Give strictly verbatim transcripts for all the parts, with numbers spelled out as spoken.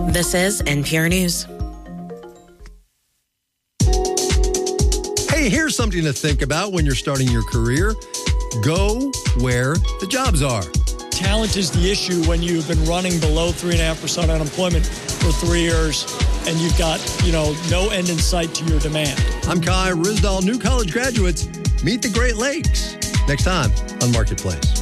This is N P R News. Hey, here's something to think about when you're starting your career. Go where the jobs are. Talent is the issue when you've been running below three point five percent unemployment for three years and you've got, you know, no end in sight to your demand. I'm Kai Risdall. New college graduates meet the Great Lakes. Next time on Marketplace.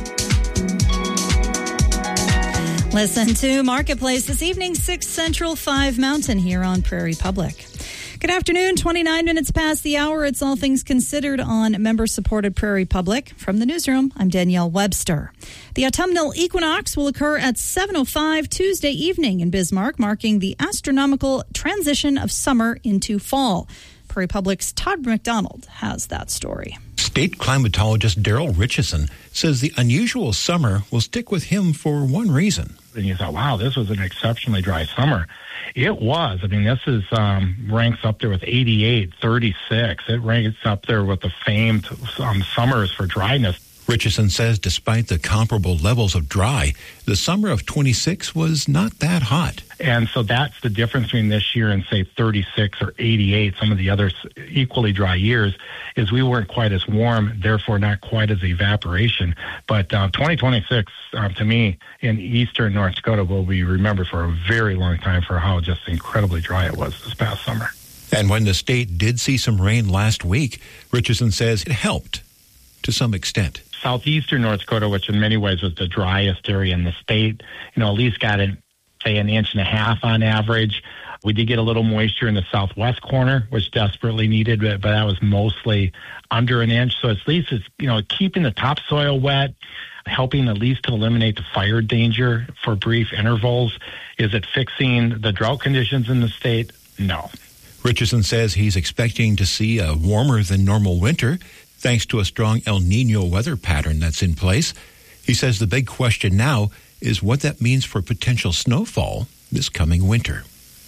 Listen to Marketplace this evening, six Central, five Mountain here on Prairie Public. Good afternoon, twenty-nine minutes past the hour. It's All Things Considered on member-supported Prairie Public. From the newsroom, I'm Danielle Webster. The autumnal equinox will occur at seven oh five Tuesday evening in Bismarck, marking the astronomical transition of summer into fall. Prairie Public's Todd McDonald has that story. State climatologist Daryl Richardson says the unusual summer will stick with him for one reason. And you thought, wow, this was an exceptionally dry summer. It was. I mean, this is um, ranks up there with eighty-eight, thirty-six. It ranks up there with the famed um, summers for dryness. Richardson says despite the comparable levels of dry, the summer of twenty-six was not that hot. And so that's the difference between this year and, say, thirty-six or eighty-eight, some of the other equally dry years, is we weren't quite as warm, therefore not quite as evaporation. But uh, twenty twenty-six, uh, to me, in eastern North Dakota will be remembered for a very long time for how just incredibly dry it was this past summer. And when the state did see some rain last week, Richardson says it helped to some extent. Southeastern North Dakota, which in many ways was the driest area in the state, you know, at least got, an, say, an inch and a half on average. We did get a little moisture in the southwest corner, which desperately needed, but, but that was mostly under an inch. So at least it's, you know, keeping the topsoil wet, helping at least to eliminate the fire danger for brief intervals. Is it fixing the drought conditions in the state? No. Richardson says he's expecting to see a warmer than normal winter, thanks to a strong El Nino weather pattern that's in place. He says the big question now is what that means for potential snowfall this coming winter.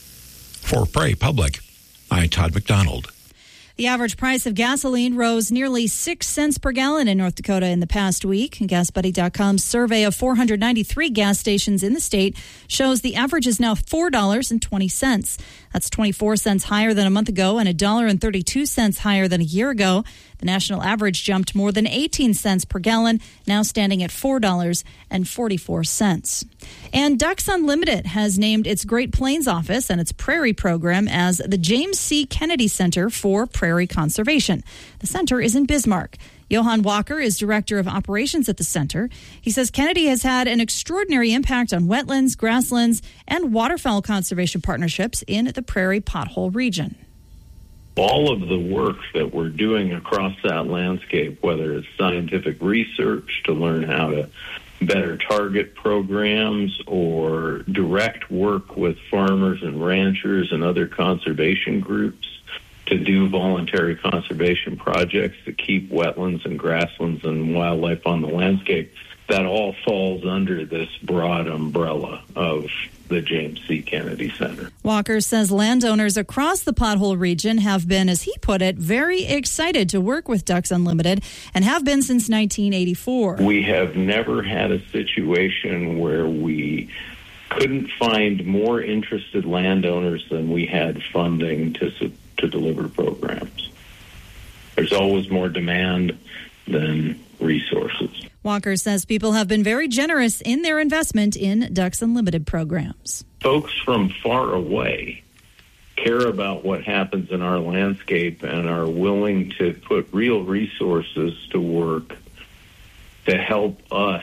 For Prairie Public, I'm Todd McDonald. The average price of gasoline rose nearly six cents per gallon in North Dakota in the past week. gas buddy dot com's survey of four hundred ninety-three gas stations in the state shows the average is now four dollars and twenty cents. That's twenty-four cents higher than a month ago and one dollar and thirty-two cents higher than a year ago. The national average jumped more than eighteen cents per gallon, now standing at four dollars and forty-four cents. And Ducks Unlimited has named its Great Plains office and its Prairie program as the James C. Kennedy Center for Prairie Conservation. The center is in Bismarck. Johan Walker is director of operations at the center. He says Kennedy has had an extraordinary impact on wetlands, grasslands, and waterfowl conservation partnerships in the Prairie Pothole region. All of the work that we're doing across that landscape, whether it's scientific research to learn how to better target programs or direct work with farmers and ranchers and other conservation groups to do voluntary conservation projects to keep wetlands and grasslands and wildlife on the landscape, that all falls under this broad umbrella of the James C. Kennedy Center. Walker says landowners across the Pothole region have been, as he put it, very excited to work with Ducks Unlimited and have been since nineteen eighty-four. We have never had a situation where we couldn't find more interested landowners than we had funding to to deliver programs. There's always more demand than resources. Walker says people have been very generous in their investment in Ducks Unlimited programs. Folks from far away care about what happens in our landscape and are willing to put real resources to work to help us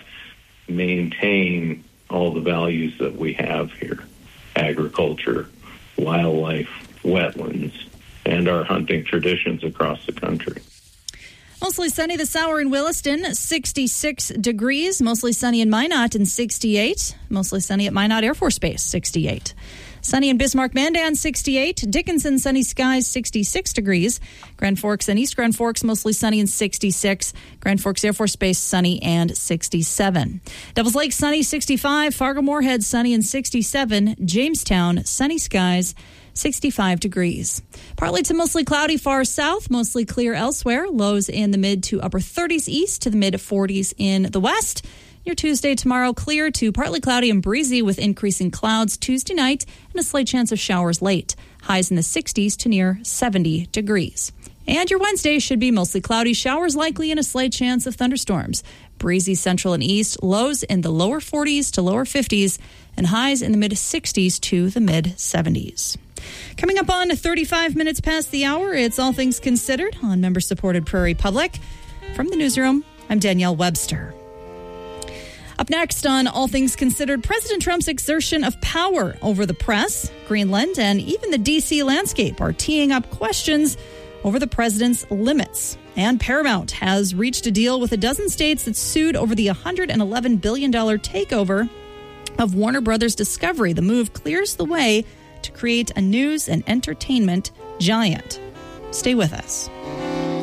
maintain all the values that we have here: agriculture, wildlife, wetlands, and our hunting traditions across the country. Mostly sunny this hour in Williston, sixty-six degrees. Mostly sunny in Minot and sixty-eight. Mostly sunny at Minot Air Force Base, sixty-eight. Sunny in Bismarck-Mandan, sixty-eight. Dickinson, sunny skies, sixty-six degrees. Grand Forks and East Grand Forks, mostly sunny and sixty-six. Grand Forks Air Force Base, sunny and sixty-seven. Devils Lake, sunny, sixty-five. Fargo-Moorhead, sunny and sixty-seven. Jamestown, sunny skies, sixty-five degrees. Partly to mostly cloudy far south, mostly clear elsewhere. Lows in the mid to upper thirties east to the mid forties in the west. Your Tuesday tomorrow, clear to partly cloudy and breezy with increasing clouds Tuesday night and a slight chance of showers late. Highs in the sixties to near seventy degrees. And your Wednesday should be mostly cloudy, showers likely, and a slight chance of thunderstorms. Breezy central and east, lows in the lower forties to lower fifties, and highs in the mid-sixties to the mid-seventies. Coming up on thirty-five minutes past the hour, it's All Things Considered on member-supported Prairie Public. From the newsroom, I'm Danielle Webster. Up next on All Things Considered, President Trump's exertion of power over the press, Greenland, and even the D C landscape are teeing up questions over the president's limits. And Paramount has reached a deal with a dozen states that sued over the one hundred eleven billion dollars takeover of Warner Brothers Discovery. The move clears the way to create a news and entertainment giant. Stay with us.